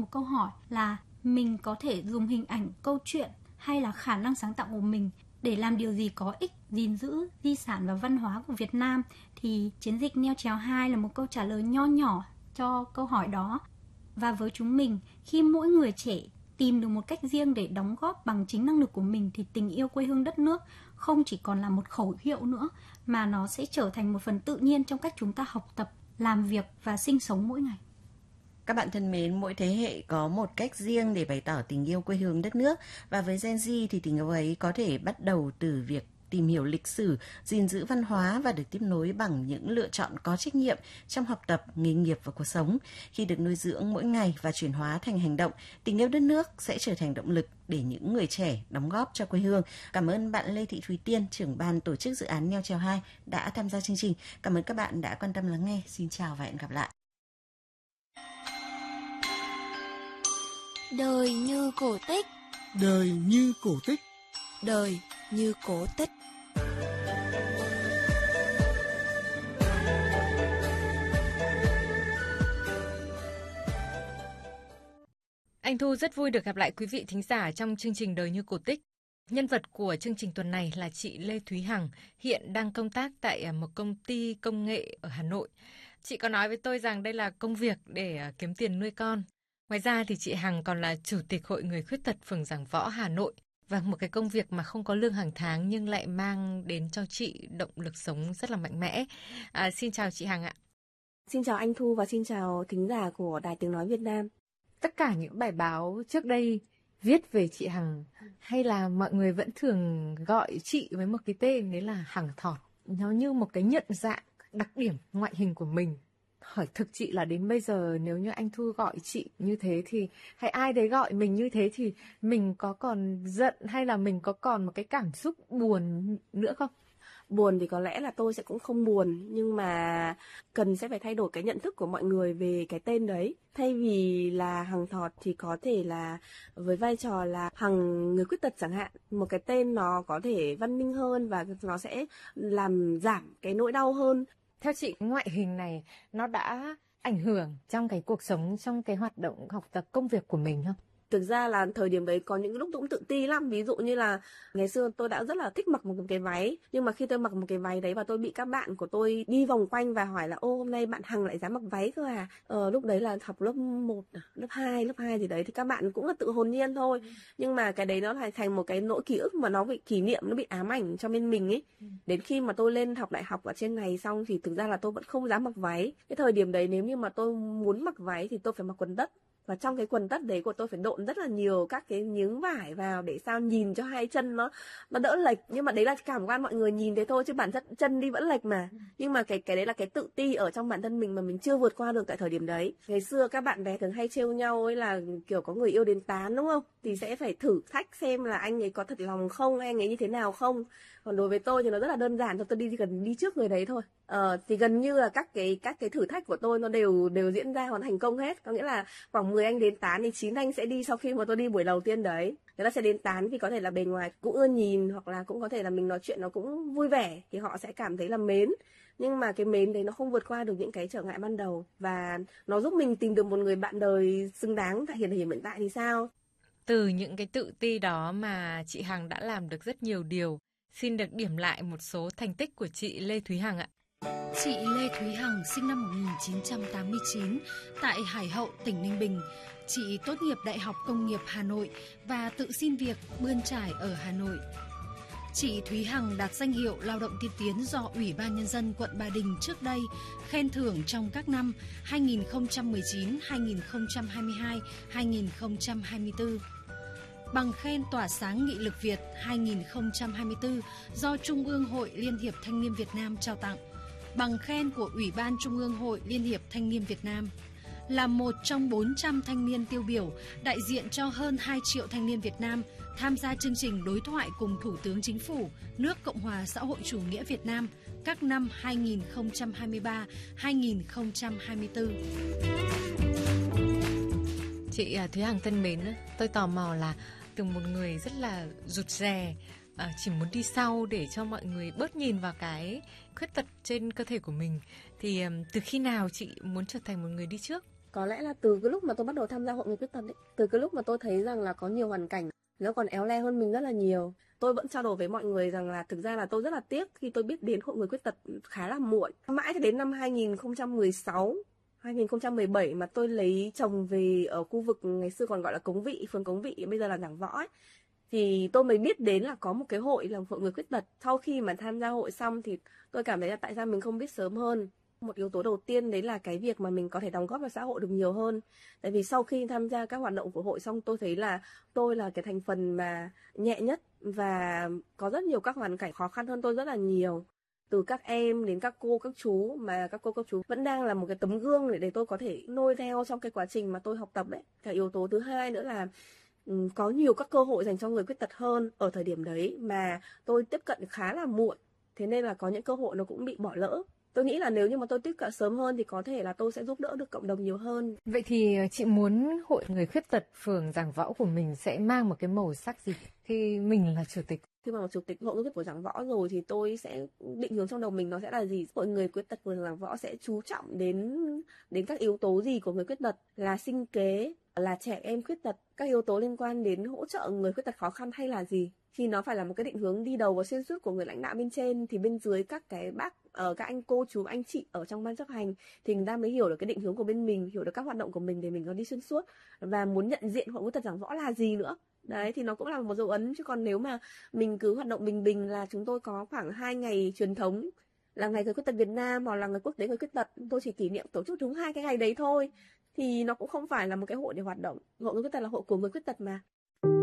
một câu hỏi là mình có thể dùng hình ảnh, câu chuyện hay là khả năng sáng tạo của mình để làm điều gì có ích gìn giữ di sản và văn hóa của Việt Nam, thì chiến dịch Neo Chèo 2 là một câu trả lời nho nhỏ cho câu hỏi đó. Và với chúng mình, khi mỗi người trẻ tìm được một cách riêng để đóng góp bằng chính năng lực của mình thì tình yêu quê hương đất nước không chỉ còn là một khẩu hiệu nữa, mà nó sẽ trở thành một phần tự nhiên trong cách chúng ta học tập, làm việc và sinh sống mỗi ngày. Các bạn thân mến, mỗi thế hệ có một cách riêng để bày tỏ tình yêu quê hương đất nước, và với Gen Z thì tình yêu ấy có thể bắt đầu từ việc tìm hiểu lịch sử, gìn giữ văn hóa và được tiếp nối bằng những lựa chọn có trách nhiệm trong học tập, nghề nghiệp và cuộc sống. Khi được nuôi dưỡng mỗi ngày và chuyển hóa thành hành động, tình yêu đất nước sẽ trở thành động lực để những người trẻ đóng góp cho quê hương. Cảm ơn bạn Lê Thị Thúy Tiên, trưởng ban tổ chức dự án Neo Chèo 2 đã tham gia chương trình. Cảm ơn các bạn đã quan tâm lắng nghe. Xin chào và hẹn gặp lại. Đời như cổ tích. Đời như cổ tích. Đời như cổ tích. Anh Thu rất vui được gặp lại quý vị thính giả trong chương trình Đời như cổ tích. Nhân vật của chương trình tuần này là chị Lê Thúy Hằng, hiện đang công tác tại một công ty công nghệ ở Hà Nội. Chị có nói với tôi rằng đây là công việc để kiếm tiền nuôi con. Ngoài ra thì chị Hằng còn là Chủ tịch Hội Người Khuyết tật phường Giảng Võ, Hà Nội. Và một cái công việc mà không có lương hàng tháng nhưng lại mang đến cho chị động lực sống rất là mạnh mẽ. Xin chào chị Hằng ạ. Xin chào anh Thu và xin chào thính giả của Đài Tiếng Nói Việt Nam. Tất cả những bài báo trước đây viết về chị Hằng hay là mọi người vẫn thường gọi chị với một cái tên đấy là Hằng Thọt. Nó như một cái nhận dạng đặc điểm ngoại hình của mình. Hỏi thực chị là đến bây giờ nếu như anh Thu gọi chị như thế thì hay ai đấy gọi mình như thế thì mình có còn giận hay là mình có còn một cái cảm xúc buồn nữa không? Buồn thì có lẽ là tôi sẽ cũng không buồn, nhưng mà cần sẽ phải thay đổi cái nhận thức của mọi người về cái tên đấy. Thay vì là Hằng Thọt thì có thể là với vai trò là Hằng người khuyết tật chẳng hạn. Một cái tên nó có thể văn minh hơn và nó sẽ làm giảm cái nỗi đau hơn. Theo chị, ngoại hình này nó đã ảnh hưởng trong cái cuộc sống, trong cái hoạt động học tập công việc của mình không? Thực ra là thời điểm đấy có những lúc tôi cũng tự ti lắm. Ví dụ như là ngày xưa tôi đã rất là thích mặc một cái váy. Nhưng mà khi tôi mặc một cái váy đấy và tôi bị các bạn của tôi đi vòng quanh và hỏi là ô hôm nay bạn Hằng lại dám mặc váy cơ à? Lúc đấy là học lớp 1, lớp 2 gì đấy thì các bạn cũng là tự hồn nhiên thôi. Nhưng mà cái đấy nó lại thành một cái nỗi ký ức mà nó bị kỷ niệm, nó bị ám ảnh cho bên mình ấy. Đến khi mà tôi lên học đại học ở trên này xong thì thực ra là tôi vẫn không dám mặc váy. Cái thời điểm đấy nếu như mà tôi muốn mặc váy thì tôi phải mặc quần tất. Và trong cái quần tất đấy của tôi phải độn rất là nhiều các cái miếng vải vào để sao nhìn cho hai chân nó đỡ lệch. Nhưng mà đấy là cảm quan mọi người nhìn thế thôi chứ bản chất chân đi vẫn lệch mà. Nhưng mà cái đấy là cái tự ti ở trong bản thân mình mà mình chưa vượt qua được tại thời điểm đấy. Ngày xưa các bạn bè thường hay trêu nhau ấy là kiểu có người yêu đến tán đúng không? Thì sẽ phải thử thách xem là anh ấy có thật lòng không, anh ấy như thế nào không. Còn đối với tôi thì nó rất là đơn giản, tôi chỉ cần đi trước người đấy thôi. Thì gần như là các cái thử thách của tôi nó đều diễn ra hoàn thành công hết. Có nghĩa là khoảng 10 anh đến tán thì 9 anh sẽ đi sau khi mà tôi đi buổi đầu tiên đấy. Người ta sẽ đến tán vì có thể là bề ngoài cũng ưa nhìn, hoặc là cũng có thể là mình nói chuyện nó cũng vui vẻ thì họ sẽ cảm thấy là mến. Nhưng mà cái mến đấy nó không vượt qua được những cái trở ngại ban đầu, và nó giúp mình tìm được một người bạn đời xứng đáng tại hiện tại thì sao? Từ những cái tự ti đó mà chị Hằng đã làm được rất nhiều điều. Xin được điểm lại một số thành tích của chị Lê Thúy Hằng ạ. Chị Lê Thúy Hằng sinh năm 1989 tại Hải Hậu, tỉnh Ninh Bình. Chị tốt nghiệp Đại học Công nghiệp Hà Nội và tự xin việc bươn trải ở Hà Nội. Chị Thúy Hằng đạt danh hiệu Lao động tiên tiến do Ủy ban Nhân dân quận Ba Đình trước đây khen thưởng trong các năm 2019, 2022, 2024. Bằng khen tỏa sáng nghị lực Việt 2024 do Trung ương Hội Liên hiệp Thanh niên Việt Nam trao tặng. Bằng khen của Ủy ban Trung ương Hội Liên hiệp Thanh niên Việt Nam. Là một trong 400 thanh niên tiêu biểu đại diện cho hơn 2 triệu thanh niên Việt Nam tham gia chương trình đối thoại cùng Thủ tướng Chính phủ nước Cộng hòa xã hội chủ nghĩa Việt Nam các năm 2023-2024. Chị Thúy Hằng thân mến, tôi tò mò là từ một người rất là rụt rè, chỉ muốn đi sau để cho mọi người bớt nhìn vào cái khuyết tật trên cơ thể của mình, thì từ khi nào chị muốn trở thành một người đi trước? Có lẽ là từ cái lúc mà tôi bắt đầu tham gia hội người khuyết tật ấy, từ cái lúc mà tôi thấy rằng là có nhiều hoàn cảnh nó còn éo le hơn mình rất là nhiều. Tôi vẫn trao đổi với mọi người rằng là thực ra là tôi rất là tiếc khi tôi biết đến hội người khuyết tật khá là muộn. Mãi cho đến năm 2016, 2017 mà tôi lấy chồng về ở khu vực ngày xưa còn gọi là Cống Vị, phường Cống Vị, bây giờ là Giảng Võ ấy. Thì tôi mới biết đến là có một cái hội là hội người khuyết tật. Sau khi mà tham gia hội xong thì tôi cảm thấy là tại sao mình không biết sớm hơn. Một yếu tố đầu tiên đấy là cái việc mà mình có thể đóng góp vào xã hội được nhiều hơn. Tại vì sau khi tham gia các hoạt động của hội xong tôi thấy là tôi là cái thành phần mà nhẹ nhất và có rất nhiều các hoàn cảnh khó khăn hơn tôi rất là nhiều. Từ các em đến các cô, các chú mà các cô, các chú vẫn đang là một cái tấm gương để tôi có thể noi theo trong cái quá trình mà tôi học tập đấy. Cái yếu tố thứ hai nữa là có nhiều các cơ hội dành cho người khuyết tật hơn ở thời điểm đấy mà tôi tiếp cận khá là muộn. Thế nên là có những cơ hội nó cũng bị bỏ lỡ. Tôi nghĩ là nếu như mà tôi tiếp cận sớm hơn thì có thể là tôi sẽ giúp đỡ được cộng đồng nhiều hơn. Vậy thì chị muốn hội người khuyết tật phường Giảng Võ của mình sẽ mang một cái màu sắc gì khi mình là chủ tịch? Khi mà chủ tịch hội người khuyết tật của Giảng Võ rồi thì tôi sẽ định hướng trong đầu mình nó sẽ là gì? Hội người khuyết tật của Giảng Võ sẽ chú trọng đến các yếu tố gì của người khuyết tật, là sinh kế, là trẻ em khuyết tật, các yếu tố liên quan đến hỗ trợ người khuyết tật khó khăn hay là gì? Thì nó phải là một cái định hướng đi đầu và xuyên suốt của người lãnh đạo bên trên, thì bên dưới các cái bác, các anh cô chú anh chị ở trong ban chấp hành thì người ta mới hiểu được cái định hướng của bên mình, hiểu được các hoạt động của mình để mình có đi xuyên suốt và muốn nhận diện hội khuyết tật Giảng Võ là gì nữa. Đấy thì nó cũng là một dấu ấn, chứ còn nếu mà mình cứ hoạt động bình bình là chúng tôi có khoảng 2 ngày truyền thống là ngày người khuyết tật Việt Nam hoặc là ngày quốc tế người khuyết tật, tôi chỉ kỷ niệm tổ chức đúng 2 cái ngày đấy thôi thì nó cũng không phải là một cái hội để hoạt động. Hội người khuyết tật là hội của người khuyết tật mà.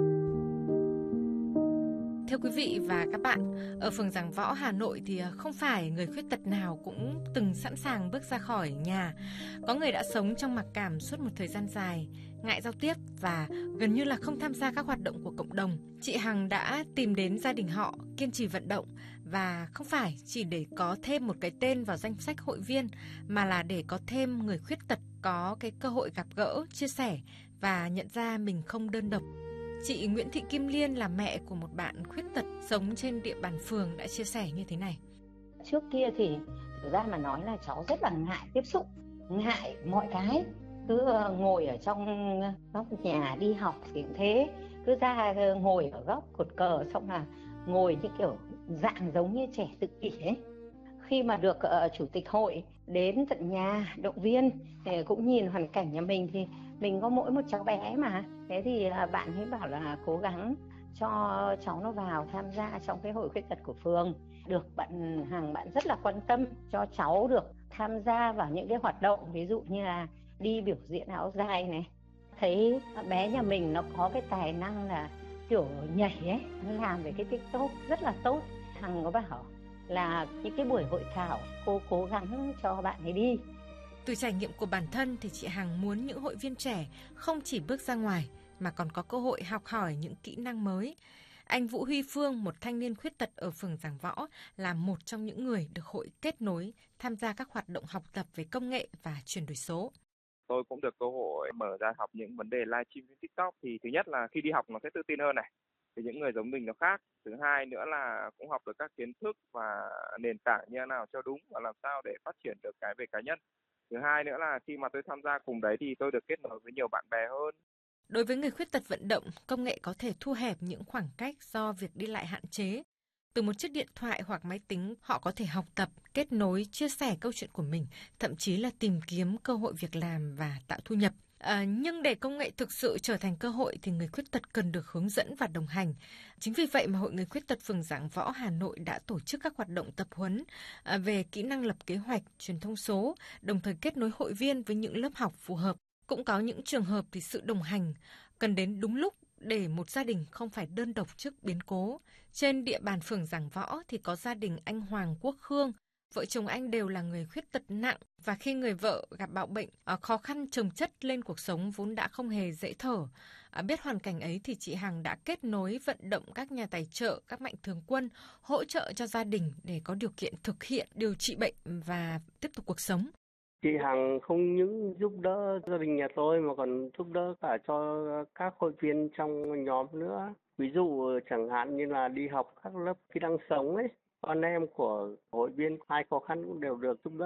Thưa quý vị và các bạn, ở phường Giảng Võ, Hà Nội thì không phải người khuyết tật nào cũng từng sẵn sàng bước ra khỏi nhà. Có người đã sống trong mặc cảm suốt một thời gian dài, ngại giao tiếp và gần như là không tham gia các hoạt động của cộng đồng. Chị Hằng đã tìm đến gia đình họ, kiên trì vận động và không phải chỉ để có thêm một cái tên vào danh sách hội viên mà là để có thêm người khuyết tật có cái cơ hội gặp gỡ, chia sẻ và nhận ra mình không đơn độc. Chị Nguyễn Thị Kim Liên là mẹ của một bạn khuyết tật sống trên địa bàn phường đã chia sẻ như thế này. Trước kia thì thực ra mà nói là cháu rất là ngại tiếp xúc, ngại mọi cái. Cứ ngồi ở trong góc nhà đi học thì cũng thế. Cứ ra ngồi ở góc cột cờ xong là ngồi như kiểu dạng giống như trẻ tự kỷ ấy. Khi mà được chủ tịch hội đến tận nhà động viên cũng nhìn hoàn cảnh nhà mình thì mình có mỗi một cháu bé mà. Thế thì bạn ấy bảo là cố gắng cho cháu nó vào tham gia trong cái hội khuyết tật của phường. Được bạn Hằng bạn rất là quan tâm cho cháu được tham gia vào những cái hoạt động, ví dụ như là đi biểu diễn áo dài này. Thấy bé nhà mình nó có cái tài năng là kiểu nhảy ấy, nó làm về cái TikTok rất là tốt. Hằng có bảo là những cái buổi hội thảo cô cố gắng cho bạn ấy đi. Từ trải nghiệm của bản thân thì chị Hằng muốn những hội viên trẻ không chỉ bước ra ngoài mà còn có cơ hội học hỏi những kỹ năng mới. Anh Vũ Huy Phương, một thanh niên khuyết tật ở phường Giảng Võ, là một trong những người được hội kết nối tham gia các hoạt động học tập về công nghệ và chuyển đổi số. Tôi cũng được cơ hội mở ra học những vấn đề livestream trên TikTok. Thì thứ nhất là khi đi học nó sẽ tự tin hơn này, thì những người giống mình nó khác. Thứ hai nữa là cũng học được các kiến thức và nền tảng như thế nào cho đúng và làm sao để phát triển được cái về cá nhân. Thứ hai nữa là khi mà tôi tham gia cùng đấy thì tôi được kết nối với nhiều bạn bè hơn. Đối với người khuyết tật vận động, công nghệ có thể thu hẹp những khoảng cách do việc đi lại hạn chế. Từ một chiếc điện thoại hoặc máy tính, họ có thể học tập, kết nối, chia sẻ câu chuyện của mình, thậm chí là tìm kiếm cơ hội việc làm và tạo thu nhập. Nhưng để công nghệ thực sự trở thành cơ hội thì người khuyết tật cần được hướng dẫn và đồng hành. Chính vì vậy mà Hội Người Khuyết tật phường Giảng Võ, Hà Nội đã tổ chức các hoạt động tập huấn về kỹ năng lập kế hoạch, truyền thông số, đồng thời kết nối hội viên với những lớp học phù hợp. Cũng có những trường hợp thì sự đồng hành cần đến đúng lúc để một gia đình không phải đơn độc trước biến cố. Trên địa bàn phường Giảng Võ thì có gia đình anh Hoàng Quốc Khương. Vợ chồng anh đều là người khuyết tật nặng và khi người vợ gặp bạo bệnh, khó khăn chồng chất lên cuộc sống vốn đã không hề dễ thở. Biết hoàn cảnh ấy thì chị Hằng đã kết nối vận động các nhà tài trợ, các mạnh thường quân hỗ trợ cho gia đình để có điều kiện thực hiện điều trị bệnh và tiếp tục cuộc sống. Chị Hằng không những giúp đỡ gia đình nhà tôi mà còn giúp đỡ cả cho các hội viên trong nhóm nữa. Ví dụ chẳng hạn như là đi học các lớp kỹ năng sống ấy, con em của hội viên ai khó khăn cũng đều được giúp đỡ.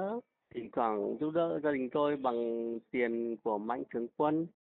thỉnh thoảng giúp đỡ gia đình tôi bằng tiền của mạnh thường quân.